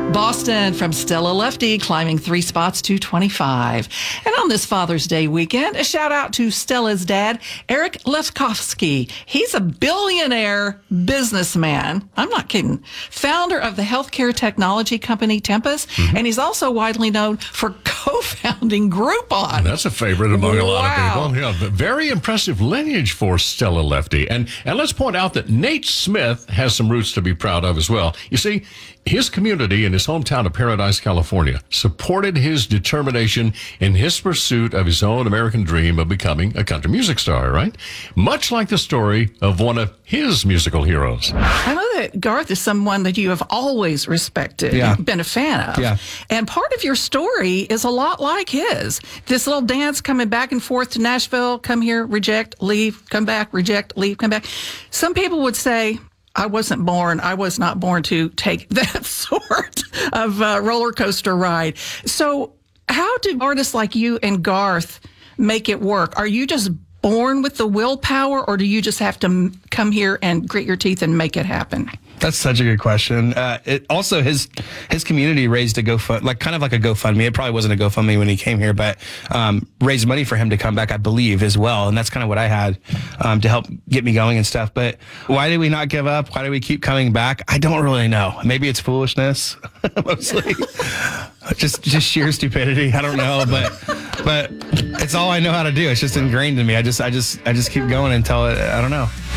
Boston from Stella Lefty, climbing 3 spots to 25. And on this Father's Day weekend, a shout out to Stella's dad, Eric Lefkowski. He's a billionaire businessman. I'm not kidding. Founder of the healthcare technology company Tempus. And he's also widely known for co-founding Groupon. That's a favorite among a lot of people. Yeah, but very impressive lineage for Stella Lefty. And let's point out that Nate Smith has some roots to be proud of as well. You see, his community in his hometown of Paradise, California, supported his determination in his pursuit of his own American dream of becoming a country music star, right? Much like the story of one of his musical heroes. I know that Garth is someone that you have always respected and been a fan of. Yeah. And part of your story is a lot like his. This little dance coming back and forth to Nashville, come here, reject, leave, come back, reject, leave, come back. Some people would say, I was not born to take that sort of roller coaster ride. So how do artists like you and Garth make it work? Are you just born with the willpower, or do you just have to come here and grit your teeth and make it happen? That's such a good question. It also, his community raised a kind of like a GoFundMe. It probably wasn't a GoFundMe when he came here, but raised money for him to come back, I believe, as well. And that's kind of what I had to help get me going and stuff. But why did we not give up? Why do we keep coming back? I don't really know. Maybe it's foolishness, mostly. just sheer stupidity. I don't know, but it's all I know how to do. It's just ingrained in me. I just keep going until I don't know.